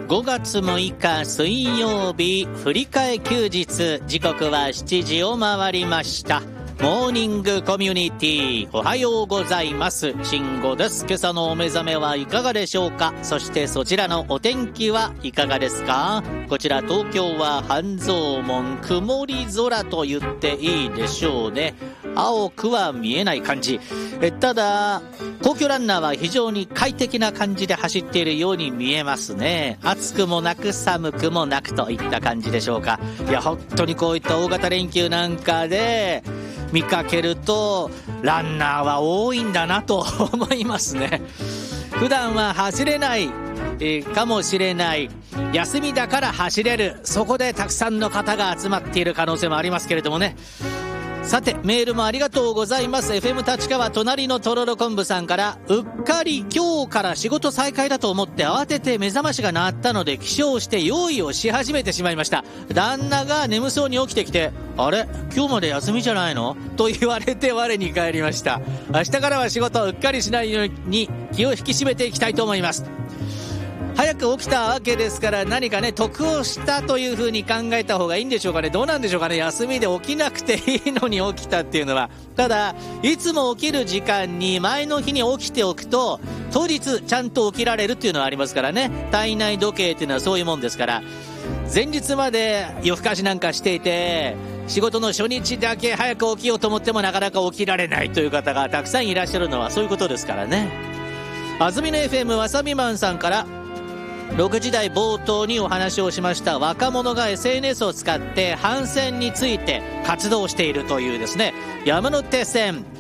5月6日水曜日、振り替え休日、時刻は7時を回りました。モーニングコミュニティ、おはようございます。慎吾です。今朝のお目覚めはいかがでしょうか。そしてそちらのお天気はいかがですか。こちら東京は半蔵門、曇り空と言っていいでしょうね。青くは見えない感じ。ただ皇居ランナーは非常に快適な感じで走っているように見えますね。暑くもなく寒くもなくといった感じでしょうか。いや本当にこういった大型連休なんかで見かけるとランナーは多いんだなと思いますね。普段は走れない、かもしれない、休みだから走れる、そこでたくさんの方が集まっている可能性もありますけれどもね。さてメールもありがとうございます。 FM 立川隣のとろろ昆布さんから、うっかり今日から仕事再開だと思って慌てて目覚ましが鳴ったので起床して用意をし始めてしまいました。旦那が眠そうに起きてきて、あれ今日まで休みじゃないのと言われて我に返りました。明日からは仕事をうっかりしないように気を引き締めていきたいと思います。早く起きたわけですから何かね得をしたという風に考えた方がいいんでしょうかね。どうなんでしょうかね。休みで起きなくていいのに起きたっていうのは。ただいつも起きる時間に前の日に起きておくと当日ちゃんと起きられるっていうのはありますからね。体内時計っていうのはそういうもんですから、前日まで夜更かしなんかしていて仕事の初日だけ早く起きようと思ってもなかなか起きられないという方がたくさんいらっしゃるのはそういうことですからね。安住の FM わさびマンさんから、6時台冒頭にお話をしました若者が SNS を使って反戦について活動しているというですね、山手線